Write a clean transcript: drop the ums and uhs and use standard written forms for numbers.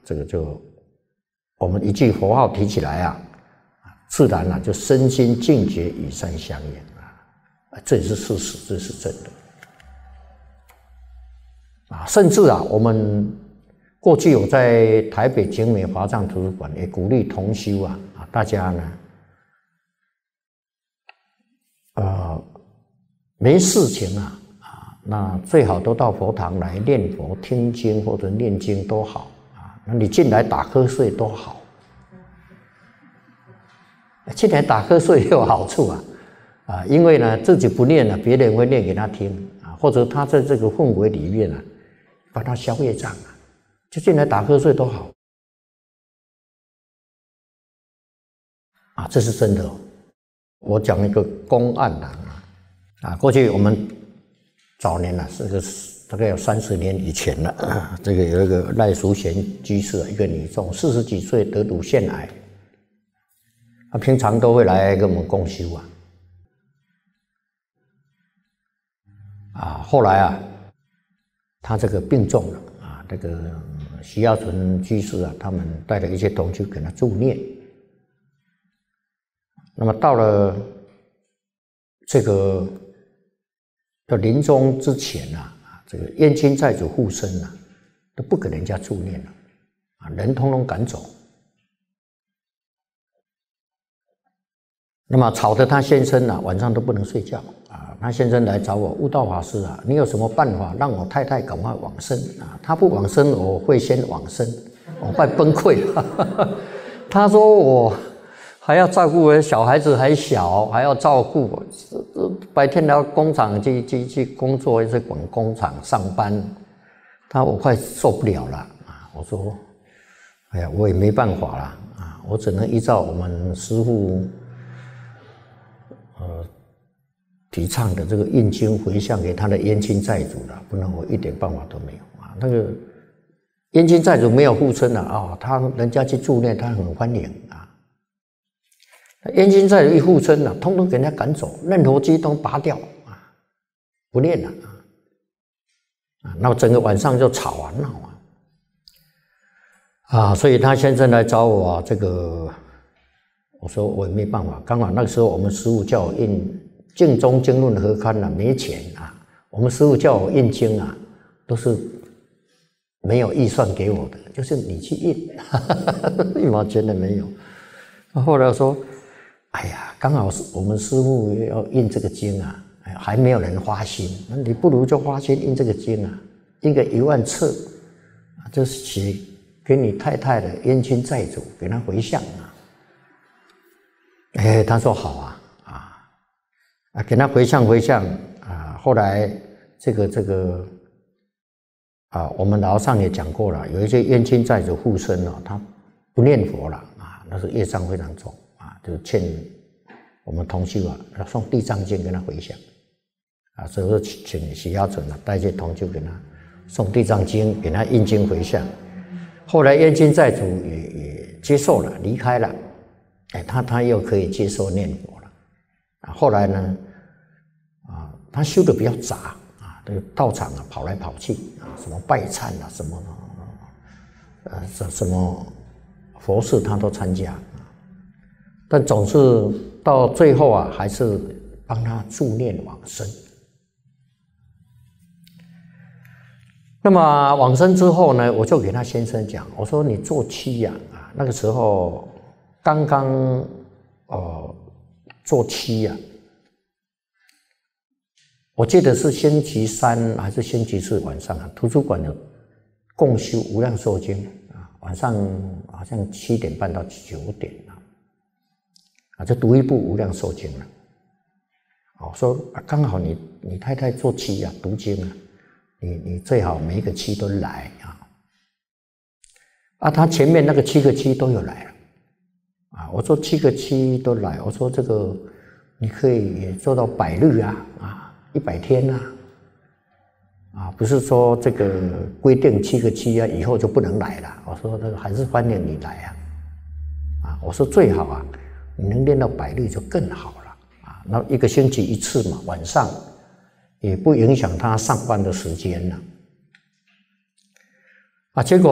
这个就我们一句佛号提起来啊，自然啊就身心净觉，与善相应啊，这也是事实，这是真的啊。甚至啊，我们过去有在台北景美华藏图书馆也鼓励同修啊，大家呢，没事情啊，那最好都到佛堂来念佛、听经或者念经都好啊。那你进来打瞌睡都好，进来打瞌睡也有好处啊，因为呢自己不念了，别人会念给他听啊，或者他在这个氛围里面啊，把他消业障啊，就进来打瞌睡都好啊，这是真的哦。我讲一个公案啊，过去我们早年啊，这个大概有30年以前了，这个有一个赖淑贤居士，一个女众，40几岁得乳腺癌，她平常都会来跟我们共修啊，后来啊，她这个病重了啊，这个徐耀纯居士啊，他们带了一些同修给她助念。那么到了这个的临终之前啊，这个冤亲债主护身啊，都不给人家助念了啊，人通通赶走。那么吵得他先生啊，晚上都不能睡觉啊。他先生来找我，悟道法师啊，你有什么办法让我太太赶快往生啊？他不往生，我会先往生，我快崩溃了。他说我还要照顾我小孩子还小，还要照顾，白天到工厂去工作，去管工厂上班，我快受不了了啊！我说，哎呀，我也没办法了啊，我只能依照我们师父提倡的这个印经回向给他的冤亲债主了，不然我一点办法都没有啊。那个冤亲债主没有护身了啊，人家去助念，他很欢迎啊。冤亲债主一护身了，通通给人家赶走，任何机都拔掉啊，不念了啊。那整个晚上就吵啊闹啊，所以他先生来找我啊，这个我说我也没办法，刚好那个时候我们师父叫我印《净宗经论合刊》啊，没钱啊，我们师父叫我印经啊，都是没有预算给我的，就是你去印，一毛钱都没有。后来我说，哎呀，刚好我们师父要印这个经啊，还没有人发心，那你不如就发心印这个经啊，印个1万册啊，就是写给你太太的冤亲债主，给他回向啊。他说好啊，给他回向啊。后来这个啊，我们老上也讲过了，有一些冤亲债主护身哦，他不念佛了啊，那是业障非常重啊，就欠我们同修啊，要送地藏经跟他回向啊，所以说请许耀纯啊带些同修给他送地藏经，给他印经回向。后来冤亲债主也接受了，离开了，他又可以接受念佛了啊。后来呢，他修的比较杂啊，这个道场啊跑来跑去啊，什么拜忏啊，什么佛事他都参加，但总是到最后啊，还是帮他助念往生。那么往生之后呢，我就给他先生讲，我说你做七啊，那个时候刚刚做七啊，我记得是星期3还是星期4晚上啊，图书馆有共修无量寿经啊，晚上好像7点半到9点啊，就读一部无量寿经了。我说刚好你太太做七啊，读经啊。你最好每一个期都来啊！他前面那个7个期都有来了啊！我说7个期都来，我说这个你可以也做到100日100天不是说这个规定7个期以后就不能来了。我说这个还是欢迎你来我说最好你能练到100日就更好了那1个星期1次嘛，晚上。也不影响他上班的时间了结果